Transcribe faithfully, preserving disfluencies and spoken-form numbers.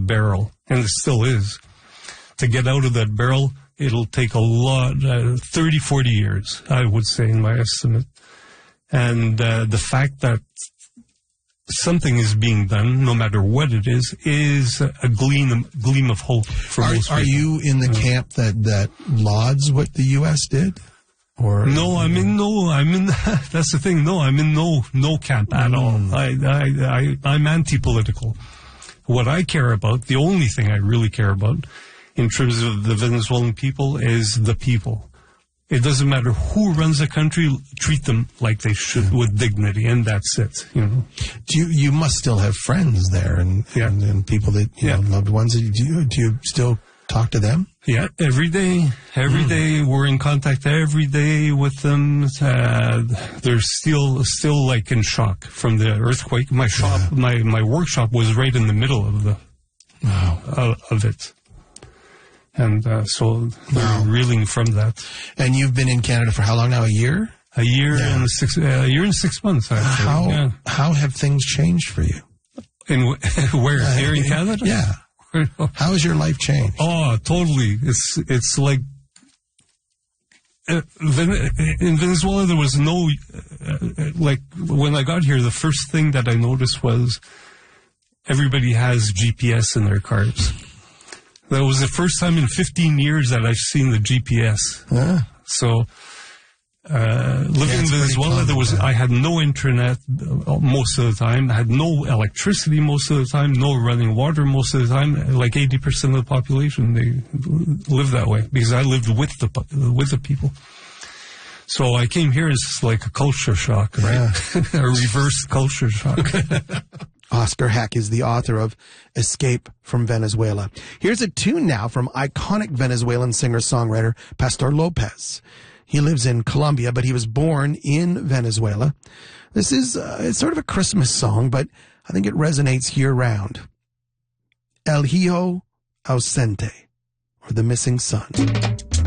barrel, and it still is. To get out of that barrel, it'll take a lot, uh, thirty, forty years, I would say, in my estimate. And uh, the fact that something is being done, no matter what it is, is a gleam, gleam of hope for are, most people. Are you in the uh, camp that, that lauds what the U S did? Or no, I'm in no. I'm in. That's the thing. No, I'm in no no camp at mm. all. I, I, I, I'm anti-political. What I care about, the only thing I really care about, in terms of the Venezuelan people, is the people. It doesn't matter who runs the country, treat them like they should, yeah. with dignity, and that's it, you know. Do you, you must still have friends there and, yeah. and, and people that, you yeah. know, loved ones. Do you, do you still talk to them? Yeah, every day. Every mm. day we're in contact every day with them. Uh, they're still, still like in shock from the earthquake. My shop, yeah. my, my workshop was right in the middle of the, wow. uh, of it. And uh, so they're wow. reeling from that. And you've been in Canada for how long now? A year? A year yeah. and six. Uh, a year and six months. Actually. How yeah. how have things changed for you? In where uh, here in Canada? Yeah. How has your life changed? Oh, totally. It's it's like uh, in Venezuela there was no uh, like when I got here. The first thing that I noticed was everybody has G P S in their cars. That was the first time in fifteen years that I've seen the G P S. Huh? So, uh, living yeah, in Venezuela, fun, there was, yeah. I had no internet most of the time. I had no electricity most of the time, no running water most of the time. Like eighty percent of the population, they live that way because I lived with the, with the people. So I came here as like a culture shock, right? Yeah. A reverse culture shock. Oscar Heck is the author of Escape from Venezuela. Here's a tune now from iconic Venezuelan singer-songwriter Pastor Lopez. He lives in Colombia, but he was born in Venezuela. This is uh, it's sort of a Christmas song, but I think it resonates year-round. El Hijo Ausente, or the Missing Son.